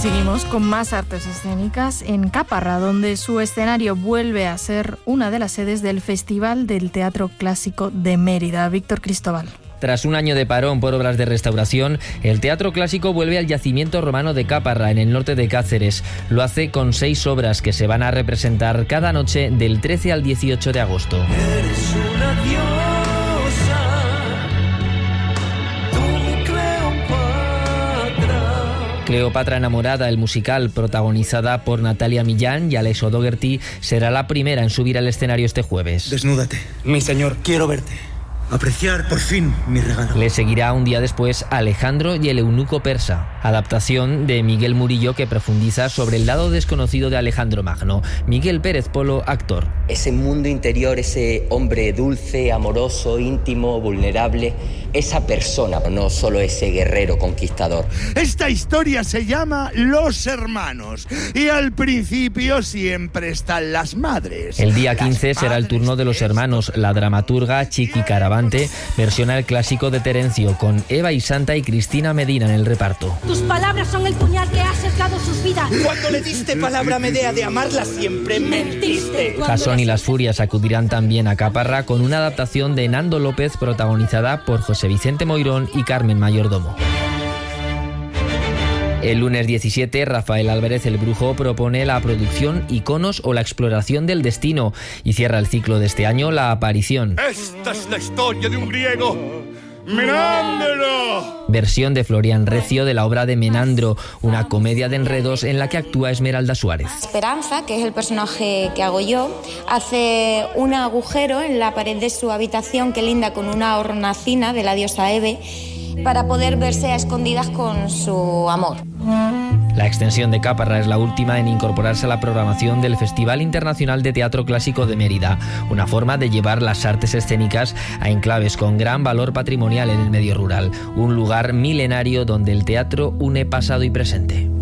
seguimos con más artes escénicas en Caparra, donde su escenario vuelve a ser una de las sedes del Festival del Teatro Clásico de Mérida. Víctor Cristóbal. Tras un año de parón por obras de restauración, el Teatro Clásico vuelve al yacimiento romano de Caparra, en el norte de Cáceres. Lo hace con 6 obras que se van a representar cada noche del 13 al 18 de agosto. Eres una diosa, tú Cleopatra. Cleopatra enamorada, el musical, protagonizada por Natalia Millán y Alex O'Doherty, será la primera en subir al escenario este jueves. Desnúdate, mi señor, quiero verte. Apreciar por fin mi regalo. Le seguirá un día después Alejandro y el eunuco persa, adaptación de Miguel Murillo que profundiza sobre el lado desconocido de Alejandro Magno. Miguel Pérez Polo, actor. Ese mundo interior, ese hombre dulce, amoroso, íntimo, vulnerable, esa persona, no solo ese guerrero conquistador. Esta historia se llama Los Hermanos y al principio siempre están las madres. El día 15 será el turno de Los Hermanos. La dramaturga Chiqui Caravante versiona el clásico de Terencio con Eva y Santa y Cristina Medina en el reparto. Tus palabras son el puñal que ha sesgado sus vidas. Cuando le diste palabra a Medea de amarla siempre, mentiste. Jasón y las Furias acudirán también a Caparra con una adaptación de Nando López protagonizada por José Vicente Moirón y Carmen Mayordomo. El lunes 17, Rafael Álvarez el Brujo propone la producción Iconos o la exploración del destino y cierra el ciclo de este año La Aparición. Esta es la historia de un griego, Menandro. Versión de Florian Recio de la obra de Menandro, una comedia de enredos en la que actúa Esmeralda Suárez. Esperanza, que es el personaje que hago yo, hace un agujero en la pared de su habitación que linda con una hornacina de la diosa Hebe para poder verse a escondidas con su amor. La extensión de Caparra es la última en incorporarse a la programación del Festival Internacional de Teatro Clásico de Mérida, una forma de llevar las artes escénicas a enclaves con gran valor patrimonial en el medio rural, un lugar milenario donde el teatro une pasado y presente.